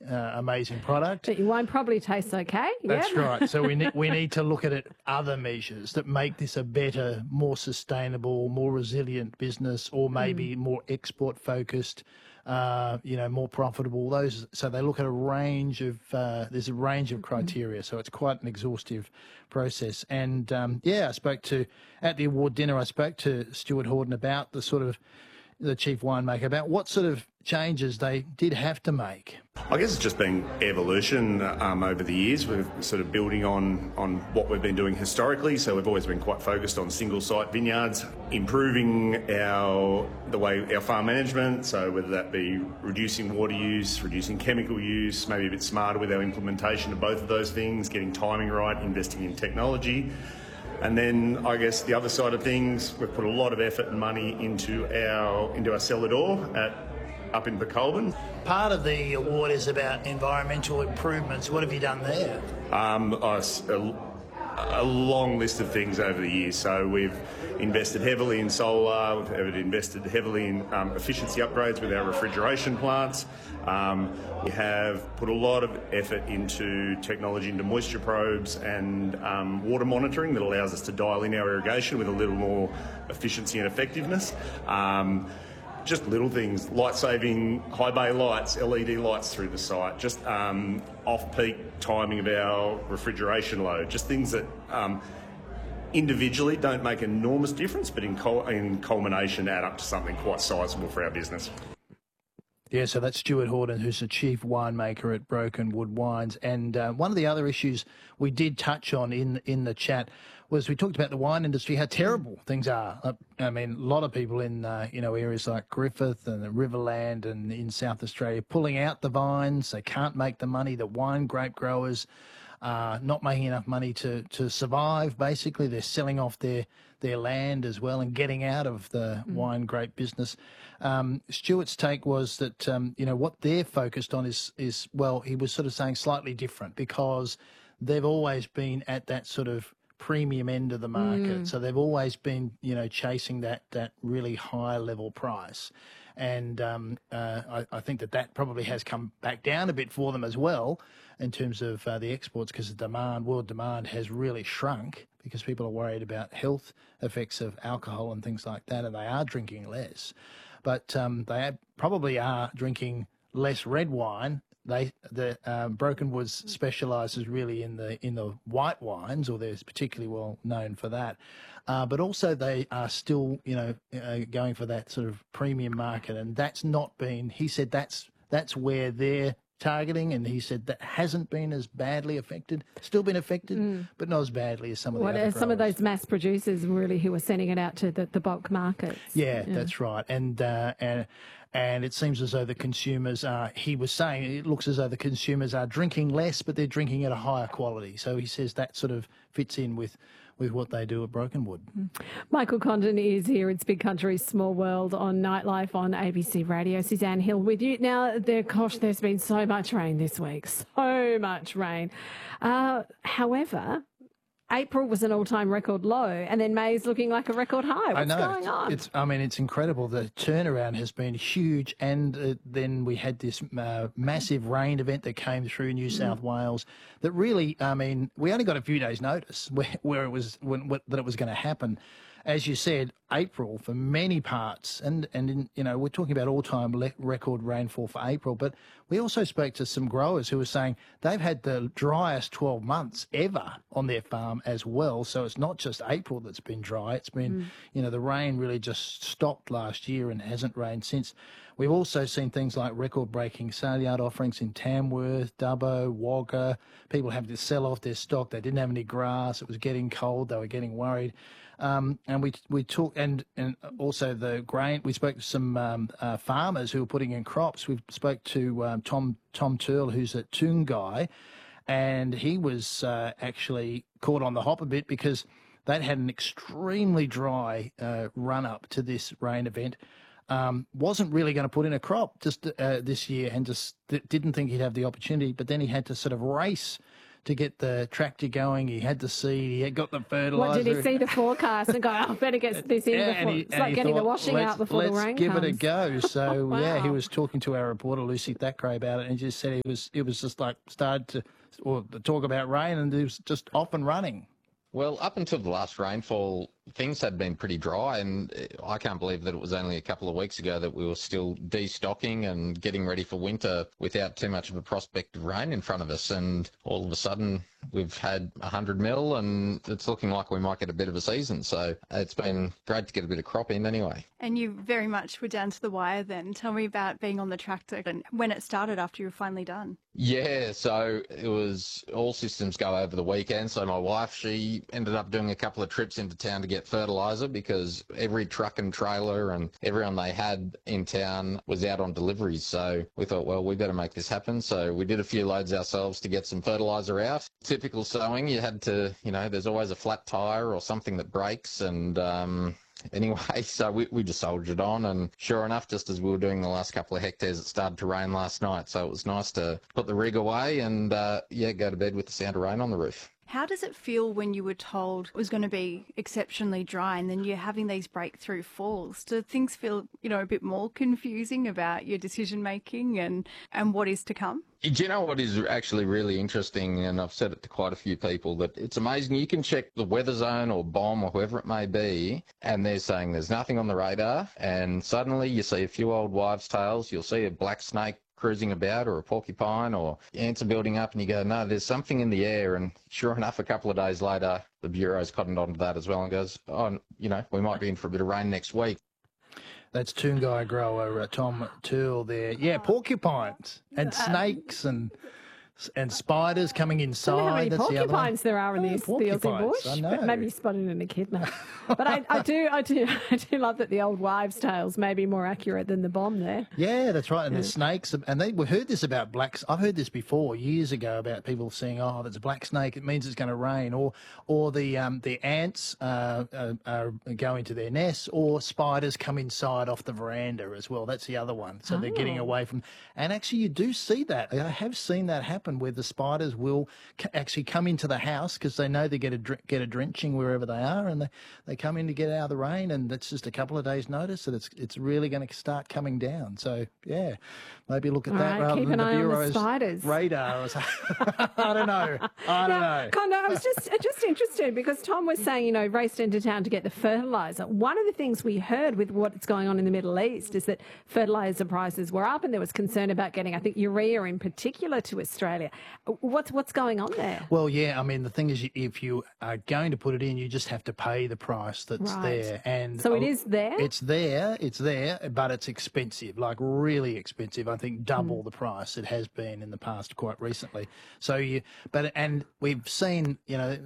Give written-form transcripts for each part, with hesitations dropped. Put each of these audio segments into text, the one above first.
amazing product. But your wine probably tastes okay. That's right. So we need to look at other measures that make this a better, more sustainable, more resilient business, or maybe more export focused. More profitable. So they look at a range of there's a range of criteria. So it's quite an exhaustive process. And I spoke to at the award dinner. I spoke to Stuart Horden about the chief winemaker about what sort of changes they did have to make. I guess it's just been evolution over the years. We're sort of building on what we've been doing historically. So we've always been quite focused on single site vineyards, improving the way our farm management. So whether that be reducing water use, reducing chemical use, maybe a bit smarter with our implementation of both of those things, getting timing right, investing in technology. And then I guess the other side of things, we've put a lot of effort and money into our cellar door up in Becolban. Part of the award is about environmental improvements. What have you done there? A long list of things over the years. So we've invested heavily in solar, we've invested heavily in efficiency upgrades with our refrigeration plants. We have put a lot of effort into technology, into moisture probes and water monitoring that allows us to dial in our irrigation with a little more efficiency and effectiveness. Just little things, light-saving high bay lights, LED lights through the site, just off-peak timing of our refrigeration load, just things that individually don't make an enormous difference, but in culmination add up to something quite sizable for our business. Yeah, so that's Stuart Horden, who's the chief winemaker at Broken Wood Wines. And one of the other issues we did touch on in the chat was we talked about the wine industry, how terrible things are. I mean, a lot of people in areas like Griffith and the Riverland and in South Australia pulling out the vines. They can't make the money. The wine grape growers are not making enough money to survive. Basically, they're selling off their land as well and getting out of the wine grape business. Stuart's take was that what they're focused on is he was sort of saying slightly different, because they've always been at that sort of premium end of the market. So they've always been, chasing that really high level price. And I think that probably has come back down a bit for them as well in terms of the exports, because the world demand has really shrunk because people are worried about health effects of alcohol and things like that, and they are drinking less. But they probably are drinking less red wine. Broken Woods specialises really in the white wines, or they're particularly well known for that. But also they are still, going for that sort of premium market, and that's not been. He said that's where they're targeting, and he said that hasn't been as badly affected. Still been affected, but not as badly as some of the other growers. Some of those mass producers really who are sending it out to the bulk markets. Yeah, that's right, and it seems as though the consumers are. He was saying it looks as though the consumers are drinking less, but they're drinking at a higher quality. So he says that sort of fits in with what they do at Broken Wood. Michael Condon is here. It's Big Country, Small World on Nightlife on ABC Radio. Suzanne Hill with you. Now, there's been so much rain this week. So much rain. However, April was an all-time record low, and then May's looking like a record high. What's going on? It's incredible. The turnaround has been huge, and then we had this massive rain event that came through New South Wales that really, we only got a few days' notice where it was that it was going to happen. As you said, April for many parts, and we're talking about all-time record rainfall for April, but we also spoke to some growers who were saying they've had the driest 12 months ever on their farm as well. So it's not just April that's been dry. It's been, the rain really just stopped last year and hasn't rained since. We've also seen things like record-breaking sale yard offerings in Tamworth, Dubbo, Wagga. People having to sell off their stock. They didn't have any grass. It was getting cold. They were getting worried. And we talked, and also the grain. We spoke to some farmers who were putting in crops. We spoke to Tom Turl, who's at Toongai, and he was actually caught on the hop a bit because they'd had an extremely dry run up to this rain event. Wasn't really going to put in a crop just this year, and just didn't think he'd have the opportunity. But then he had to sort of race to get the tractor going. He had the seed. He had got the fertiliser. What, did he see the forecast and go, I better get this in before? It's like getting the washing out before the rain comes. Let's give it a go. So, Wow. yeah, he was talking to our reporter, Lucy Thackeray, about it, and he just said it was just like started to talk about rain, and it was just off and running. Well, up until the last rainfall, things had been pretty dry, and I can't believe that it was only a couple of weeks ago that we were still destocking and getting ready for winter without too much of a prospect of rain in front of us. And all of a sudden, we've had 100 mil, and it's looking like we might get a bit of a season. So it's been great to get a bit of crop in anyway. And you very much were down to the wire then. Tell me about being on the tractor and when it started after you were finally done. Yeah, so it was all systems go over the weekend. So my wife, she ended up doing a couple of trips into town to get fertiliser because every truck and trailer and everyone they had in town was out on deliveries. So we thought, well, we better make this happen. So we did a few loads ourselves to get some fertiliser out. Typical sowing, you had to, there's always a flat tyre or something that breaks, and anyway, so we just soldiered on, and sure enough, just as we were doing the last couple of hectares, it started to rain last night. So it was nice to put the rig away and, go to bed with the sound of rain on the roof. How does it feel when you were told it was going to be exceptionally dry and then you're having these breakthrough falls? Do things feel, a bit more confusing about your decision making and what is to come? Do you know what is actually really interesting, and I've said it to quite a few people, that it's amazing. You can check the weather zone or BOM or whoever it may be, and they're saying there's nothing on the radar, and suddenly you see a few old wives' tales, you'll see a black snake cruising about or a porcupine or ants are building up, and you go, no, there's something in the air. And sure enough, a couple of days later, the Bureau's cottoned onto that as well and goes, oh, we might be in for a bit of rain next week. That's Toongai grower Tom Toole there. Yeah, porcupines and snakes and spiders coming inside. I don't know how many That's porcupines there are in the Aussie bush. I know. But maybe spotted in a kidnap. But I do love that the old wives' tales may be more accurate than the BOM there. Yeah, that's right. And the snakes, and we've heard this about blacks. I've heard this before years ago about people saying, "Oh, there's a black snake. It means it's going to rain," or the ants are going to their nests, or spiders come inside off the veranda as well. That's the other one. So they're getting away from. And actually, you do see that. I have seen that happen, where the spiders will actually come into the house because they know they get a drenching wherever they are, and they come in to get out of the rain, and that's just a couple of days' notice that it's really going to start coming down. So yeah, maybe look at that rather than the Bureau's radar. Or I don't know. I don't know. Conor, I was just interested because Tom was saying, raced into town to get the fertiliser. One of the things we heard with what's going on in the Middle East is that fertiliser prices were up, and there was concern about getting, I think, urea in particular to Australia. What's going on there? Well, yeah, I mean, the thing is, if you are going to put it in, you just have to pay the price that's there. And so it is there? It's there, but it's expensive, like really expensive. I think double the price it has been in the past quite recently. So and we've seen,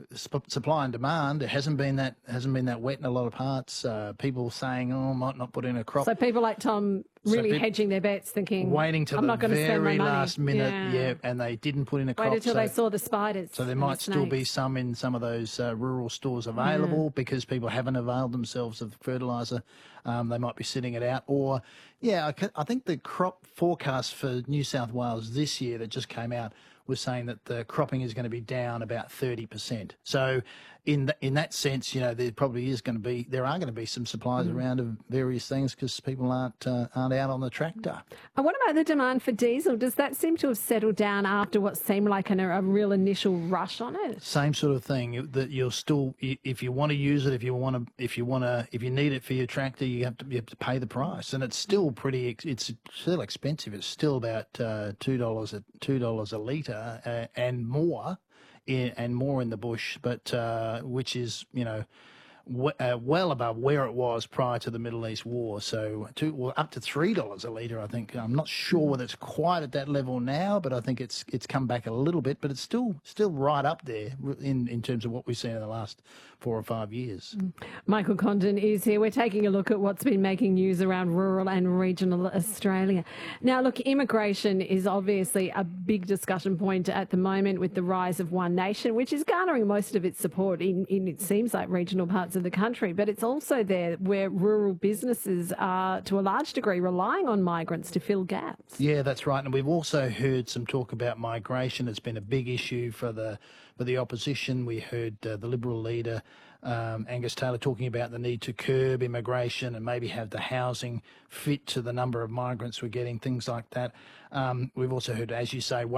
supply and demand. It hasn't been that wet in a lot of parts. People saying, oh, I might not put in a crop. So people like Tom really hedging their bets, thinking, waiting till I'm not going to spend my very money. last minute, and they didn't put in a crop. Waited till they saw the spiders. So there might still be some in some of those rural stores available because people haven't availed themselves of fertiliser. They might be sitting it out. Or, I think the crop forecast for New South Wales this year that just came out was saying that the cropping is going to be down about 30%. So in that sense, there probably is going to be some supplies around of various things because people aren't out on the tractor. And what about the demand for diesel? Does that seem to have settled down after what seemed like a real initial rush on it? Same sort of thing. That you'll still, if you want to use it, if you need it for your tractor, you have to pay the price, and it's still it's still expensive. It's still about $2 a litre and more. And more in the bush, but which is, well above where it was prior to the Middle East war. So up to $3 a litre, I think. I'm not sure whether it's quite at that level now, but I think it's come back a little bit. But it's still right up there in terms of what we've seen in the last 4 or 5 years. Michael Condon is here. We're taking a look at what's been making news around rural and regional Australia. Now, look, immigration is obviously a big discussion point at the moment with the rise of One Nation, which is garnering most of its support in it seems like regional parts of the country, but it's also there where rural businesses are, to a large degree, relying on migrants to fill gaps. Yeah, that's right. And we've also heard some talk about migration. It's been a big issue for the opposition. We heard the Liberal leader, Angus Taylor, talking about the need to curb immigration and maybe have the housing fit to the number of migrants we're getting, things like that. We've also heard, as you say,